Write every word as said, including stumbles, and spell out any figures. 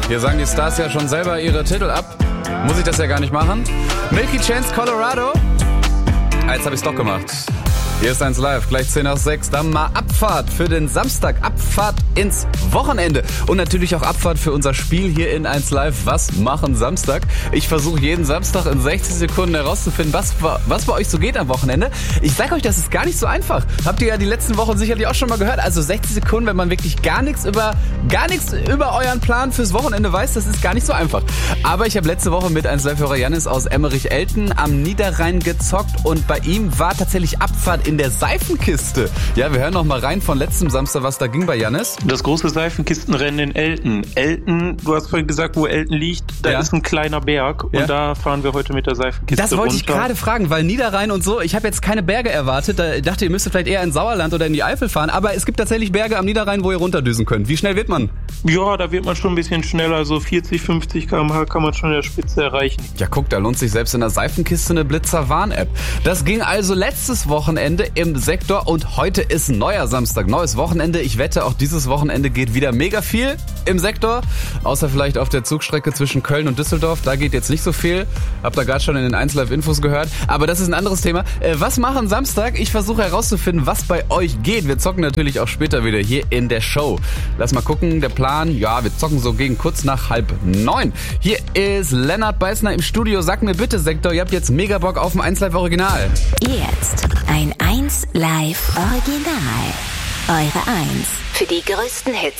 Hier sagen die Stars ja schon selber ihre Titel ab. Muss ich das ja gar nicht machen. Milky Chance, Colorado. Jetzt habe ich es doch gemacht. Hier ist eins live, gleich zehn nach sechs. Dann mal Abfahrt für den Samstag. Abfahrt ins Wochenende. Und natürlich auch Abfahrt für unser Spiel hier in eins live. Was machen Samstag? Ich versuche jeden Samstag in sechzig Sekunden herauszufinden, was, was bei euch so geht am Wochenende. Ich sage euch, das ist gar nicht so einfach. Habt ihr ja die letzten Wochen sicherlich auch schon mal gehört. Also sechzig Sekunden, wenn man wirklich gar nichts über, gar nichts über euren Plan fürs Wochenende weiß, das ist gar nicht so einfach. Aber ich habe letzte Woche mit eins live-Hörer Jannis aus Emmerich-Elten am Niederrhein gezockt und bei ihm war tatsächlich Abfahrt in der Seifenkiste. Ja, wir hören noch mal rein von letztem Samstag, was da ging bei Jannis. Das große Seifenkistenrennen in Elten. Elten, du hast vorhin gesagt, wo Elten liegt, da ja. ist ein kleiner Berg und ja. da fahren wir heute mit der Seifenkiste Das wollte runter. ich gerade fragen, weil Niederrhein und so, ich habe jetzt keine Berge erwartet. Da dachte ihr müsstet vielleicht eher ins Sauerland oder in die Eifel fahren, aber es gibt tatsächlich Berge am Niederrhein, wo ihr runterdüsen könnt. Wie schnell wird man? Ja, da wird man schon ein bisschen schneller, so vierzig, fünfzig Kilometer pro Stunde kann man schon in der Spitze erreichen. Ja, guck, da lohnt sich selbst in der Seifenkiste eine Blitzer-Warn-App. Das ging also letztes Wochenende im Sektor und heute ist ein neuer Samstag, neues Wochenende. Ich wette, auch dieses Wochenende geht wieder mega viel im Sektor, außer vielleicht auf der Zugstrecke zwischen Köln und Düsseldorf. Da geht jetzt nicht so viel. Habt ihr gerade schon in den eins live-Infos gehört. Aber das ist ein anderes Thema. Äh, was machen Samstag? Ich versuche herauszufinden, was bei euch geht. Wir zocken natürlich auch später wieder hier in der Show. Lass mal gucken, der Plan, ja, wir zocken so gegen kurz nach halb neun. Hier ist Lennart Beißner im Studio. Sag mir bitte, Sektor, ihr habt jetzt mega Bock auf ein eins live Original. Jetzt ein eins live Original. Eure eins für die größten Hits